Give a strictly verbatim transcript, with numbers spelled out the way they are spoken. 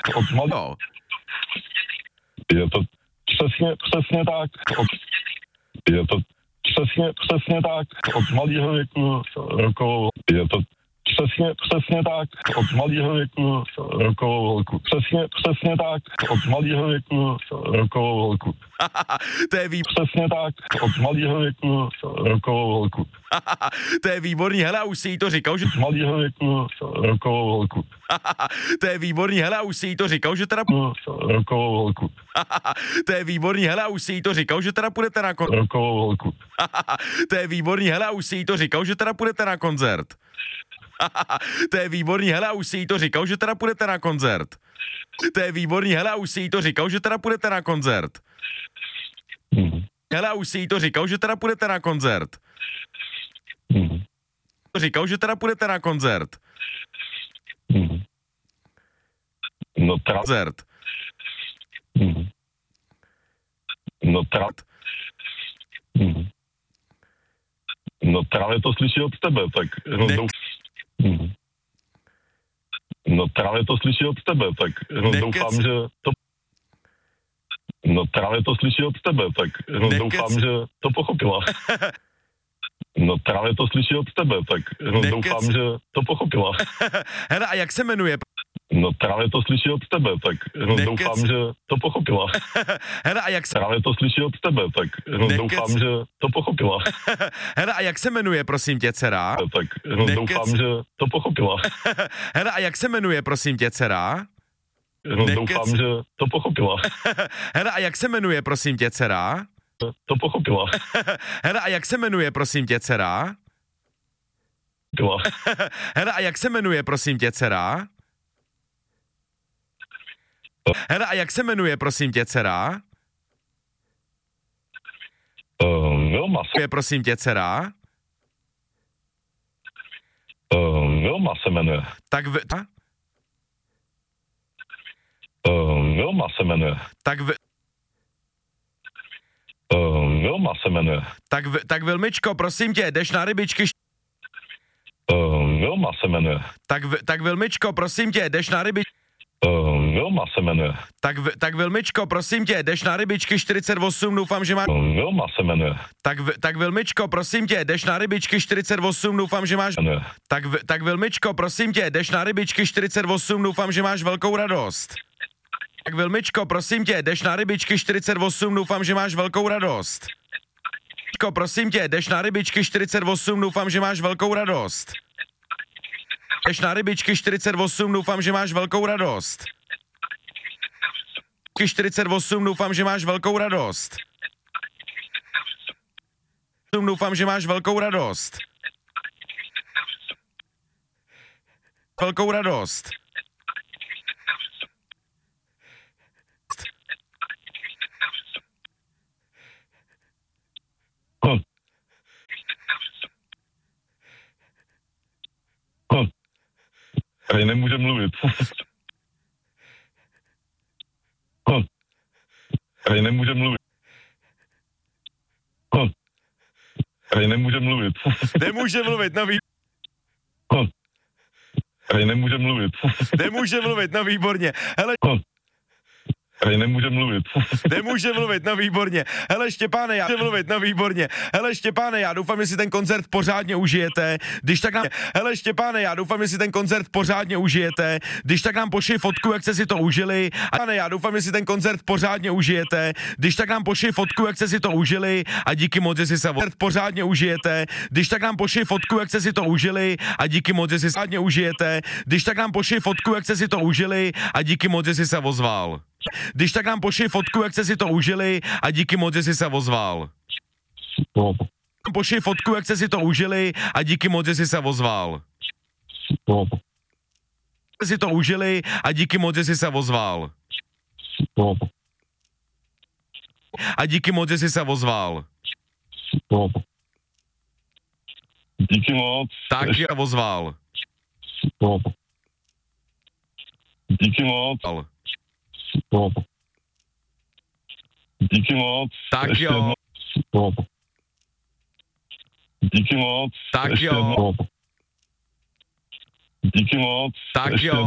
Od mal... Jo. Je to přesně, přesně tak. Od... Je to přesně, přesně tak. Od malého věku rokovou. Je to přesně, přesně tak. Od malého věku rokovou holku. Přesně, přesně tak. Od malého věku rokovou holku. To je výborný. Přesně tak. Od malého věku rokovou holku. To je výborný, hele, a už si jí to říkal, že... Od malého věku rokovou holku. To je výborný, hele, a už si jí to říkal, že teda... Rokovou holku. To je výborný, hele, a už si jí to říkal, že teda půjdete na koncert. Rokovou holku. To je výborný, hele, a už si jí to říkal, že teda půjdete na koncert. To je výborný, hele, a už si jí to říkal, že teda půjdete na koncert. To je výborný, hele, a už si jí to říkal, že teda půjdete na koncert. Mm. Hele, a už si jí to říkal, že teda půjdete na koncert. Mm. Říkal, že teda půjdete na koncert. Mm. No tra... Koncert. Mm. No tra... Mm. No právě to slyší od tebe, tak... No, ne- douf... mm. no právě to slyší od tebe, tak no, Nekec... doufám, že to... No právě to slyší od tebe, tak no, Nekec... doufám, že to pochopila. No právě to slyší od tebe, tak no, Nekec... doufám, že to pochopila. Hele, a jak se jmenuje? No právě to slyší od tebe, tak no, Nekec... doufám, že to pochopila. Hele, a jak se... Právě to slyší od tebe, tak no, Nekec... doufám, že to pochopila. Hele, a jak se jmenuje, prosím tě, dcera? Tak no, Nekec... doufám, že to pochopila. Hele, a jak se jmenuje, prosím tě, dcera? No, Nekec... doufám, že to pochopila. Hele, a jak se jmenuje, prosím tě, dcera? To pochopila. Hele, a jak se jmenuje, prosím tě, dcera? Hele, a jak se jmenuje, prosím tě, dcera? Hele, a jak se jmenuje, prosím tě, dcera? Uh, Vilma se... Je, prosím tě, dcera? Uh, Vilma se jmenuje. Tak v... Uh, Vilma se jmenuje. Tak v... Uh, Vilma se jmenuje. Tak, v... tak Vilmičko, prosím tě, jdeš na rybičky... Uh, Vilma se jmenuje. Tak, v... tak Vilmičko, prosím tě, jdeš na rybičky... Uh, Vilma se jmenuje. Tak, v... tak Vilmičko, prosím tě, jdeš na rybičky čtyřicet osm, doufám, že máš... Uh, Vilma se jmenuje. Tak, v... tak Vilmičko, prosím tě, jdeš na rybičky čtyřicet osm, doufám, že máš... Jmenuje. Tak, v... tak Vilmičko, prosím tě, jdeš na rybičky čtyřicet osm, doufám, že máš velkou radost. Tak Vilmičko, prosím tě, jdeš na rybičky čtyřicet osm, doufám, že máš velkou radost. Vilmičko, prosím tě, jdeš na rybičky čtyřicet osm, doufám, že máš velkou radost. Jdeš na rybičky čtyřicet osm, doufám, že máš velkou radost. čtyřicet osm, doufám, že máš velkou radost. Doufám, že máš velkou radost. Velkou radost. Hm. Hm. Tady nemůže mluvit. Hm. Tady nemůže mluvit. Hm. Tady nemůže mluvit. Nemůže mluvit, no vý... Hm. Tady nemůže mluvit. Nemůže mluvit, no výborně. Hele, Hm. Tady nemůže mluvit. nemůže mluvit, no výborně. Hele, Štěpáne, já nemůže mluvit, no výborně. Hele, Štěpáne, já doufám, že si ten koncert pořádně užijete. Když tak nám... Hele, Štěpáne, já doufám, že si ten koncert pořádně užijete. Když tak nám pošli fotku, jak jste si to užili. A ne, já doufám, že si ten koncert pořádně užijete. Když tak nám pošli fotku, jak jste si to užili. A díky moc, že si se koncert pořádně užijete. Když tak nám pošli fotku, jak jste si to užili. A díky moc, že si pořádně užijete. Když tak nám pošli fotku, jak jste si to užili. A díky moc, že si se ozval. Když tak nám pošli fotku, jak jste si to užili a díky moc, že jsi se ozval. Pošli fotku, jak jste si to užili a díky moc, že jsi se ozval. Si to užili a díky moc, že jsi se ozval. A díky moc, že jsi se ozval. Díky moc. Tak je ozval. Díky moc. Díky moc. Tak Ještě jo. jednou. Díky moc. Tak Ještě jo. jednou. Díky moc. Tak Ještě jo.